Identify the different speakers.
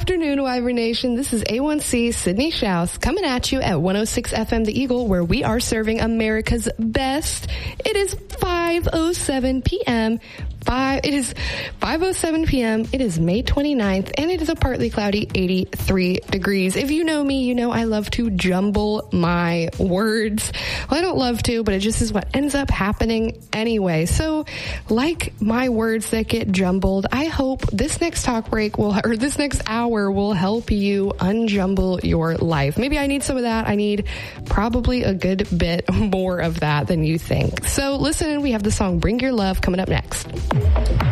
Speaker 1: afternoon, Wyvern Nation. This is A1C Sydney Schaus coming at you at 106 FM The Eagle, where we are serving America's best. It is 5:07 p.m. It is 5:07 p.m. It is May 29th, and it is a partly cloudy 83 degrees. If you know me, you know I love to jumble my words. Well, I don't love to, but it just is what ends up happening anyway. So, like my words that get jumbled, I hope this next talk break this next hour will help you unjumble your life. Maybe I need some of that. I need probably a good bit more of that than you think. So listen, we have the song Bring Your Love coming up next.